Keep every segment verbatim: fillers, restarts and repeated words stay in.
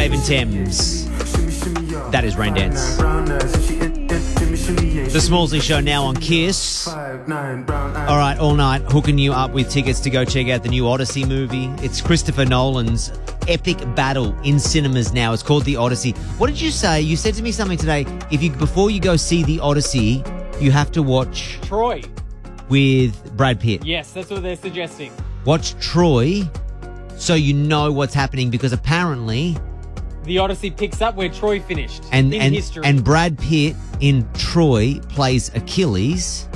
Dave and Thames. That is Rain Dance. The Smallsy Show now on Kiss. All right, all night, hooking you up with tickets to go check out the new Odyssey movie. It's Christopher Nolan's epic battle in cinemas now. It's called The Odyssey. What did you say? You said to me something today. If you before you go see The Odyssey, you have to watch Troy with Brad Pitt. Yes, that's what they're suggesting. Watch Troy so you know what's happening, because apparently The Odyssey picks up where Troy finished and in and, history. and Brad Pitt in Troy plays Achilles.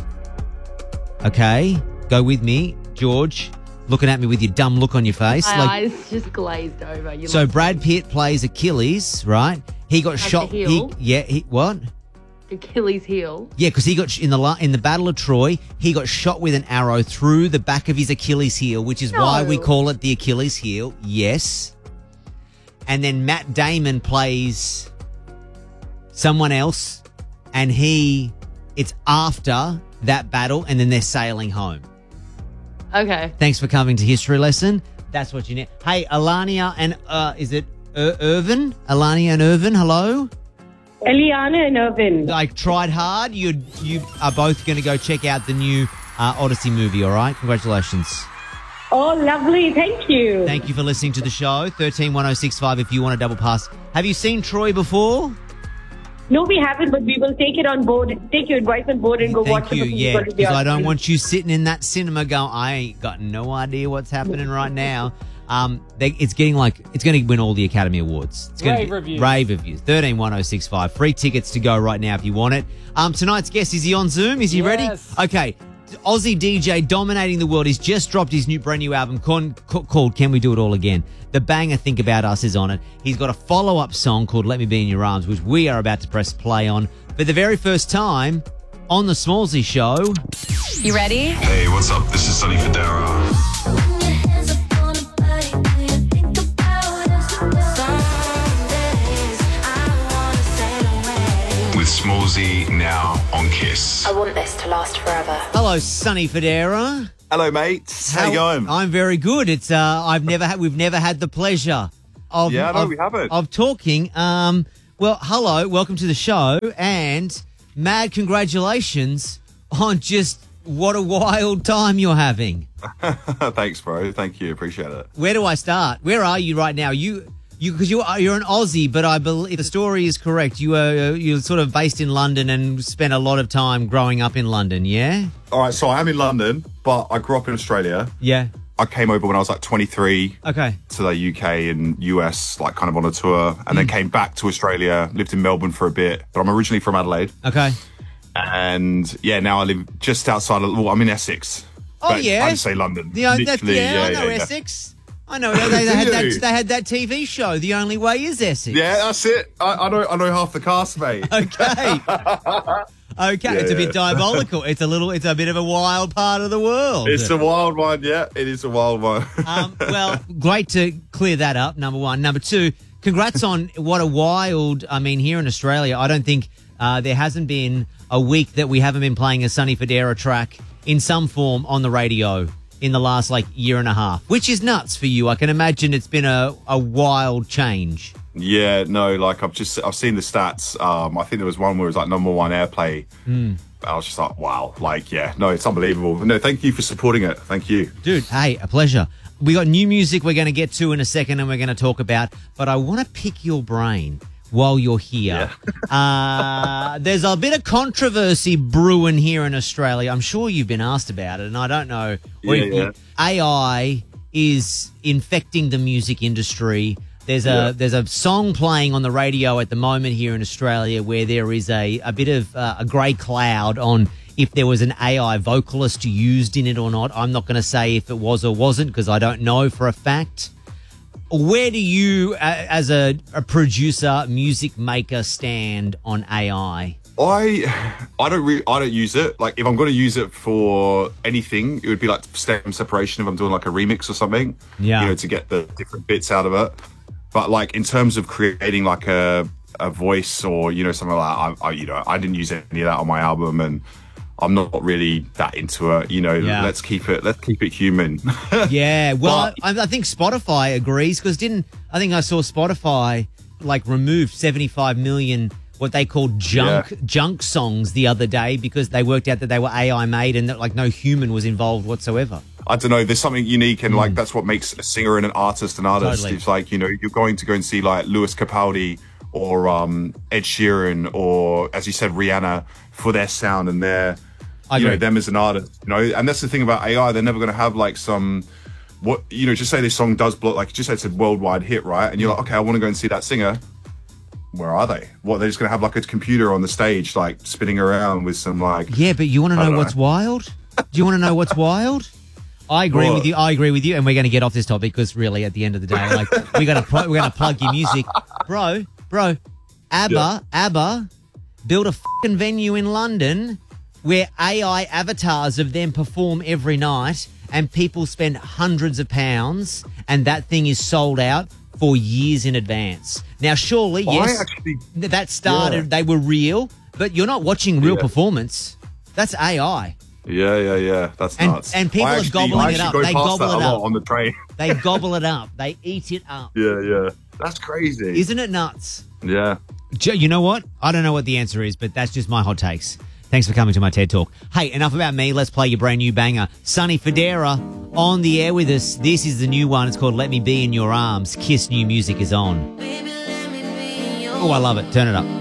Okay, go with me, George. Looking at me with your dumb look on your face. My like, eyes just glazed over. You so look- Brad Pitt plays Achilles, right? He got Like shot. the He, heel? yeah, he, what? Achilles heel. Yeah, because he got sh- in the la- in the Battle of Troy, he got shot with an arrow through the back of his Achilles heel, which is why we No. call it the Achilles heel. Yes. And then Matt Damon plays someone else, and he it's after that battle, and then they're sailing home. Okay. Thanks for coming to History Lesson. That's what you need. Hey, Alania and uh, is it Ir- Irvin? Alania and Irvin, hello. Eliana and Irvin. I tried hard. You you are both going to go check out the new uh, Odyssey movie, all right? Congratulations. Oh, lovely. Thank you. Thank you for listening to the show. thirteen one oh six five if you want a double pass. Have you seen Troy before? No, we haven't, but we will take it on board. Take your advice on board and go Thank watch you, it. yeah, because I don't want you sitting in that cinema going, I ain't got no idea what's happening right now. Um, they, it's getting like, it's going to win all the Academy Awards. It's gonna Rave be, reviews. Rave reviews. thirteen one oh six five. Free tickets to go right now if you want it. Um, tonight's guest, is he on Zoom? Is he Yes. ready? Okay. Aussie D J dominating the world. He's just dropped his new brand new album called, called Can We Do It All Again? The banger Think About Us is on it. He's got a follow-up song called Let Me Be In Your Arms, which we are about to press play on for the very first time on the Smallsy Show. You ready? Hey, what's up? This is Sonny Fodera. With Smallsy now on Kiss. I want this to last forever. Hello, Sonny Fodera. Hello, mates. How, you going? I'm very good. It's uh, I've never had, we've never had the pleasure of Yeah, no, of, we haven't. of talking. Um, well, hello, welcome to the show, and mad congratulations on just what a wild time you're having. Thanks, bro. Thank you. Appreciate it. Where do I start? Where are you right now? You. You, because you are you're an Aussie, but I believe the story is correct. You are you're sort of based in London and spent a lot of time growing up in London. Yeah, All right, so I am in London, but I grew up in Australia. yeah. I came over when I was like twenty-three Okay, to the U K and U S, like kind of on a tour, and then came back to Australia, lived in Melbourne for a bit, but I'm originally from Adelaide. okay. And yeah, now I live just outside of, well, I'm in Essex. Oh, but yeah? I just say London. The, that's, Literally, yeah, I know yeah. Essex. I know they, they, had Do that, you? they had that T V show. The Only Way Is Essex. Yeah, that's it. I, I know I know half the cast, mate. Okay. Okay, it's a bit yeah. diabolical. It's a little. It's a bit of a wild part of the world. It's a wild one, yeah. It is a wild one. Um, well, great to clear that up, number one. Number two, congrats on what a wild, I mean, here in Australia, I don't think uh, there hasn't been a week that we haven't been playing a Sonny Fodera track in some form on the radio in the last, like, year and a half, which is nuts for you. I can imagine it's been a, a wild change. Yeah, no, like I've just I've seen the stats. Um, I think there was one where it was like number one airplay. Mm. I was just like, wow, like yeah, no, it's unbelievable. No, thank you for supporting it. Thank you, Dude, hey, a pleasure. We got new music we're going to get to in a second and we're going to talk about, but I want to pick your brain while you're here. uh, there's a bit of controversy brewing here in Australia. I'm sure you've been asked about it, and I don't know. Yeah, yeah. A I is infecting the music industry. There's a Yeah. there's a song playing on the radio at the moment here in Australia where there is a, a bit of uh, a grey cloud on if there was an A I vocalist used in it or not. I'm not going to say if it was or wasn't because I don't know for a fact. Where do you, uh, as a, a producer, music maker, stand on A I? I I don't really I don't use it. Like if I'm going to use it for anything, it would be like stem separation if I'm doing like a remix or something. Yeah. You know, to get the different bits out of it. But like in terms of creating like a a voice or you know something like that, I, I you know I didn't use any of that on my album, and I'm not really that into it. You know, Yeah. let's keep it. Let's keep it human. Yeah, well, But- I, I think Spotify agrees because didn't I think I saw Spotify like removed seventy-five million what they called junk Yeah. junk songs the other day because they worked out that they were A I made and that like no human was involved whatsoever. I don't know. There's something unique, and like that's what makes a singer and an artist an artist. Totally. It's like, you know, you're going to go and see like Lewis Capaldi or um, Ed Sheeran or, as you said, Rihanna for their sound and their, I you know, agree. them as an artist. You know, and that's the thing about A I. They're never going to have like some, what you know, just say this song does blow, like just say it's a worldwide hit, right? And you're like, okay, I want to go and see that singer. Where are they? What, they're just going to have like a computer on the stage, like spinning around with some like. Yeah, but you want to I know don't what's know. wild? Do you want to know what's wild? I agree What? with you. I agree with you, and we're going to get off this topic because really, at the end of the day, like we got to pl- we're going to plug your music, bro, bro. ABBA, Yeah. ABBA, build a fucking venue in London where A I avatars of them perform every night, and people spend hundreds of pounds, and that thing is sold out for years in advance. Now, surely, I yes, actually- th- that started. Yeah. They were real, but you're not watching real Yeah. performance. That's A I. Yeah, yeah, yeah. That's And- nuts. and people I are actually- gobbling I it actually up. go They past gobble that it a lot up. on the train. They gobble it up. They eat it up. Yeah, yeah. That's crazy. Isn't it nuts? Yeah. Joe, you know what? I don't know what the answer is, but that's just my hot takes. Thanks for coming to my TED Talk. Hey, enough about me. Let's play your brand new banger. Sonny Fodera on the air with us. This is the new one. It's called Let Me Be in Your Arms. Kiss new music is on. Oh, I love it. Turn it up.